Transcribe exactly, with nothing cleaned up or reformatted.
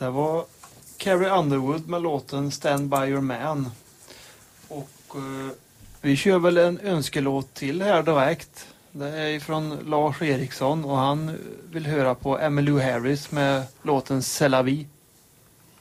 Det var Carrie Underwood med låten Stand By Your Man. Och eh, vi kör väl en önskelåt till här direkt. Det är från Lars Eriksson och han vill höra på Emmylou Harris med låten C'est la vie.